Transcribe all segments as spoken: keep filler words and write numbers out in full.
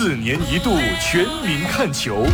四年一度全民看球。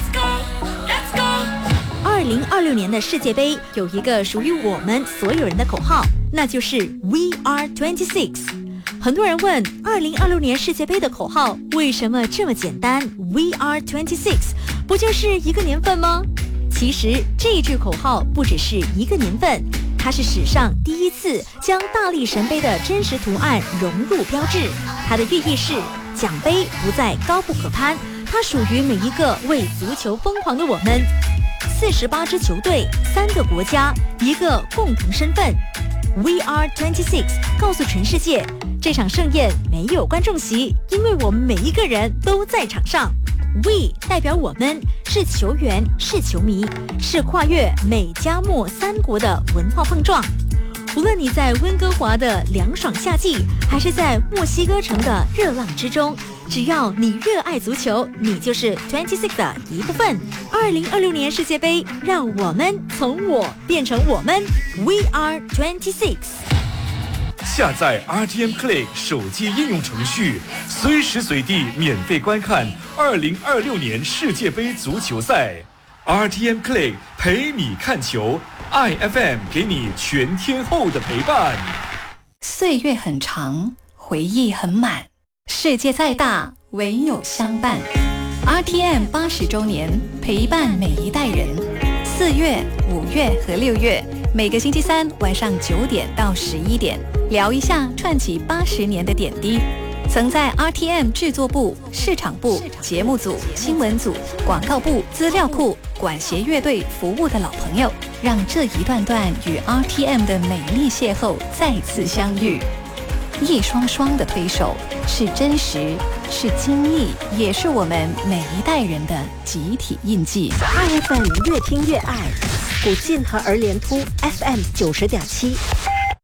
二零二六年的世界杯有一个属于我们所有人的口号，那就是 We are twenty-six。很多人问，二零二六年世界杯的口号为什么这么简单 ？We are twenty-six， 不就是一个年份吗？其实这句口号不只是一个年份，它是史上第一次将大力神杯的真实图案融入标志。它的寓意是，奖杯不再高不可攀，它属于每一个为足球疯狂的我们。四十八支球队，三个国家，一个共同身份。We are twenty-six， 告诉全世界，这场盛宴没有观众席，因为我们每一个人都在场上。We 代表我们，是球员，是球迷，是跨越美加墨三国的文化碰撞。无论你在温哥华的凉爽夏季，还是在墨西哥城的热浪之中，只要你热爱足球，你就是 twenty-six 的一部分。二零二六年世界杯，让我们从我变成我们 ，We are twenty-six。 下载 R T M Play 手机应用程序，随时随地免费观看二零二六年世界杯足球赛。R T M Play 陪你看球 ，I F M 给你全天候的陪伴。 岁月很长，回忆很满，世界再大，唯有相伴。R T M 八十周年，陪伴每一代人。四月、五月和六月，每个星期三晚上九点到十一点，聊一下串起八十年的点滴。曾在 R T M 制作部、市场部、节目组、新闻组、广告部、资料库、管弦乐队服务的老朋友，让这一段段与 R T M 的美丽邂逅再次相遇。一双双的推手，是真实，是经历，也是我们每一代人的集体印记。 I F M 越听越爱，古晋和儿联突 F M 九十点七。